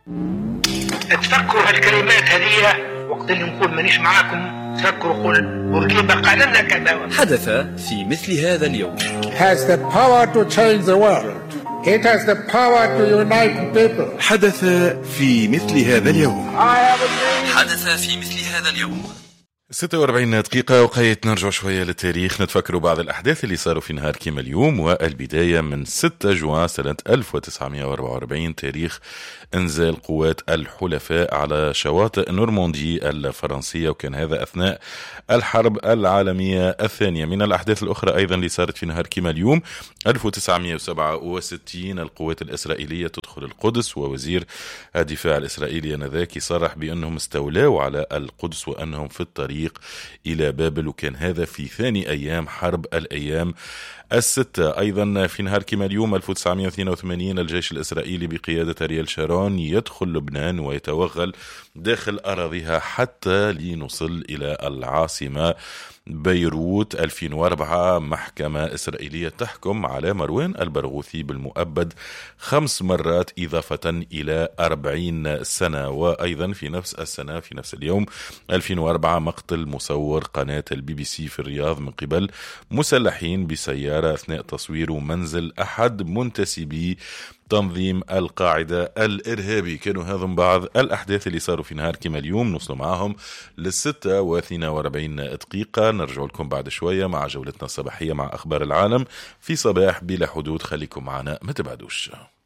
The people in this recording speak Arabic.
تفكروا هالكلمات هذه وقت اللي نقول مانيش معاكم، تفكروا قول بورقيبة قال لنا كذا. حدث في مثل هذا اليوم. has the power to change the world. It has the power to unite people. حدث في مثل هذا اليوم. حدث في مثل هذا اليوم. 46 دقيقة وقيت نرجع شوية للتاريخ، نتفكروا بعض الأحداث اللي صاروا في نهار كيما اليوم. والبداية من 6 جوان سنة 1944، تاريخ انزال قوات الحلفاء على شواطئ نورماندي الفرنسية، وكان هذا أثناء الحرب العالمية الثانية. من الأحداث الأخرى أيضا اللي صارت في نهار كيما اليوم 1967 القوات الإسرائيلية تدخل القدس، ووزير الدفاع الإسرائيلي آنذاك صرح بأنهم استولوا على القدس وأنهم في الطريق إلى بابل، وكان هذا في ثاني أيام حرب الأيام الستة. أيضا في نهار كيما اليوم 1982 الجيش الإسرائيلي بقيادة أرييل شارون يدخل لبنان ويتوغل داخل أراضيها حتى لنصل إلى العاصمة بيروت. 2004 محكمة إسرائيلية تحكم على مروان البرغوثي بالمؤبد 5 مرات إضافة إلى 40 سنة. وأيضا في نفس السنة في نفس اليوم 2004 مقتل مصور قناة BBC في الرياض من قبل مسلحين بسيارة أثناء تصوير منزل أحد منتسبي تنظيم القاعدة الإرهابي. كانوا هذم بعض الأحداث اللي صاروا في نهار كيما اليوم، نوصلوا معاهم ل46 دقيقة. نرجع لكم بعد شوية مع جولتنا الصباحية مع أخبار العالم في صباح بلا حدود. خليكم معنا ما تبعدوش.